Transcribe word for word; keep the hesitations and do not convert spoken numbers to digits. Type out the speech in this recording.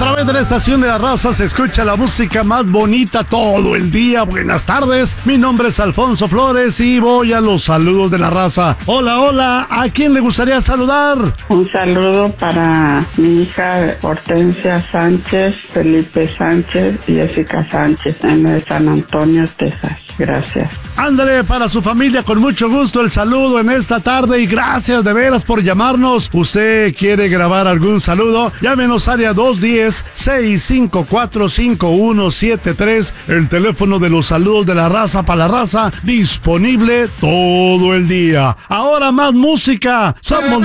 través de la estación de La Raza se escucha la música más bonita todo el día. Buenas tardes, mi nombre es Alfonso Flores y voy a los saludos de La Raza. Hola, hola, ¿a quién le gustaría saludar? Un saludo para mi hija Hortensia Sánchez, Felipe Sánchez y Jessica Sánchez en San Antonio, Texas. Gracias. Ándale, para su familia, con mucho gusto el saludo en esta tarde y gracias de veras por llamarnos. ¿Usted quiere grabar algún saludo? Llámenos área dos uno cero, seis cinco cuatro, cinco uno siete tres, el teléfono de los saludos de La Raza para la Raza, disponible todo el día. Ahora más música. Somos